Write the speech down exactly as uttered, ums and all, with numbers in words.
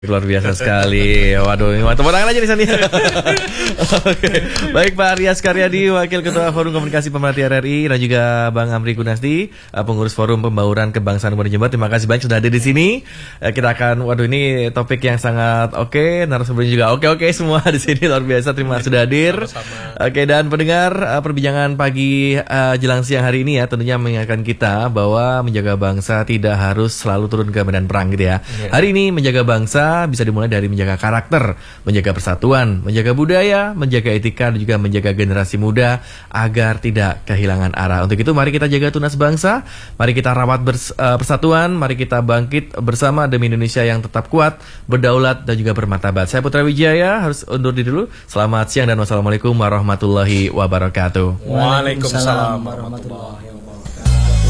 Luar biasa sekali. Waduh, ini tepuk tangan aja di sana. Oke. Baik, Pak Aryas Karyadi, Wakil Ketua Forum Komunikasi Pemerhati R R I, dan juga Bang Amri Gunasdi, pengurus Forum Pembauran Kebangsaan Bone Jember. Terima kasih banyak sudah hadir di sini. Kita akan, waduh ini topik yang sangat oke, okay. Narasumbernya juga oke-oke semua di sini, luar biasa. Terima kasih sudah hadir. Sama-sama. Oke, dan pendengar, perbincangan pagi uh, jelang siang hari ini ya, tentunya mengingatkan kita bahwa menjaga bangsa tidak harus selalu turun ke medan perang gitu ya. Yeah. Hari ini menjaga bangsa bisa dimulai dari menjaga karakter, menjaga persatuan, menjaga budaya, menjaga etika, dan juga menjaga generasi muda agar tidak kehilangan arah. Untuk itu mari kita jaga tunas bangsa, mari kita rawat bers, uh, persatuan, mari kita bangkit bersama demi Indonesia yang tetap kuat, berdaulat, dan juga bermartabat. Saya Putra Wijaya, harus undur diri dulu. Selamat siang dan wassalamualaikum warahmatullahi wabarakatuh. Waalaikumsalam warahmatullahi wabarakatuh.